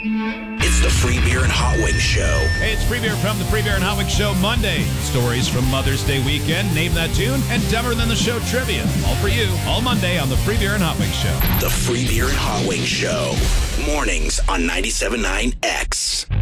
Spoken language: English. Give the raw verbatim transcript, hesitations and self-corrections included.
It's the Free Beer and Hot Wings Show. Hey, it's Free Beer from the Free Beer and Hot Wings Show Monday. Stories from Mother's Day weekend, Name That Tune, and Dumber Than the Show trivia. All for you, all Monday on the Free Beer and Hot Wings Show. The Free Beer and Hot Wings Show. Mornings on ninety-seven point nine X.